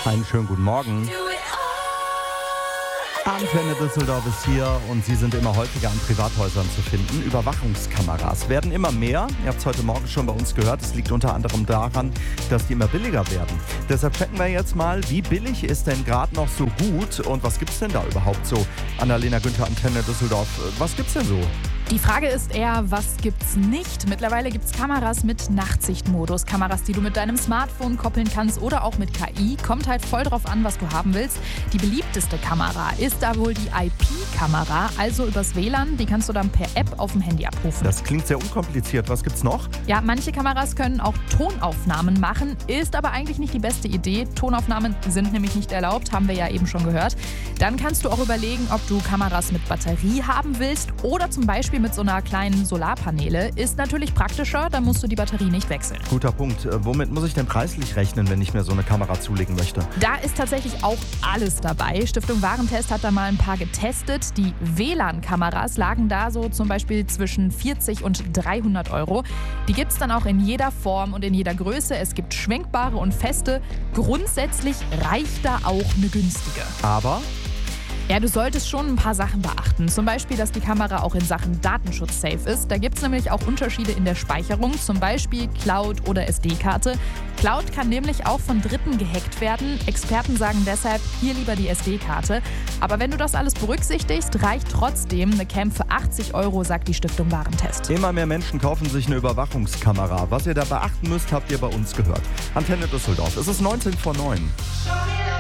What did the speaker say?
Einen schönen guten Morgen. Antenne Düsseldorf ist hier und sie sind immer häufiger an Privathäusern zu finden. Überwachungskameras werden immer mehr. Ihr habt es heute Morgen schon bei uns gehört. Es liegt unter anderem daran, dass die immer billiger werden. Deshalb checken wir jetzt mal, wie billig ist denn gerade noch so gut und was gibt's denn da überhaupt so? Annalena Günther, Antenne Düsseldorf, was gibt's denn so? Die Frage ist eher, was gibt's nicht? Mittlerweile gibt's Kameras mit Nachtsichtmodus, Kameras, die du mit deinem Smartphone koppeln kannst oder auch mit KI. Kommt halt voll drauf an, was du haben willst. Die beliebteste Kamera ist da wohl die IP-Kamera, also übers WLAN. Die kannst du dann per App auf dem Handy abrufen. Das klingt sehr unkompliziert. Was gibt's noch? Ja, manche Kameras können auch Tonaufnahmen machen, ist aber eigentlich nicht die beste Idee. Tonaufnahmen sind nämlich nicht erlaubt, haben wir ja eben schon gehört. Dann kannst du auch überlegen, ob du Kameras mit Batterie haben willst oder zum Beispiel mit so einer kleinen Solarpaneele. Ist natürlich praktischer, dann musst du die Batterie nicht wechseln. Guter Punkt. Womit muss ich denn preislich rechnen, wenn ich mir so eine Kamera zulegen möchte? Da ist tatsächlich auch alles dabei. Stiftung Warentest hat da mal ein paar getestet. Die WLAN-Kameras lagen da so zum Beispiel zwischen 40 und 300 Euro. Die gibt es dann auch in jeder Form und in jeder Größe. Es gibt schwenkbare und feste. Grundsätzlich reicht da auch eine günstige. Aber ja, du solltest schon ein paar Sachen beachten. Zum Beispiel, dass die Kamera auch in Sachen Datenschutz safe ist. Da gibt es nämlich auch Unterschiede in der Speicherung, zum Beispiel Cloud oder SD-Karte. Cloud kann nämlich auch von Dritten gehackt werden. Experten sagen deshalb, hier lieber die SD-Karte. Aber wenn du das alles berücksichtigst, reicht trotzdem eine Cam für 80 Euro, sagt die Stiftung Warentest. Immer mehr Menschen kaufen sich eine Überwachungskamera. Was ihr da beachten müsst, habt ihr bei uns gehört. Antenne Düsseldorf. Es ist 19 vor 9.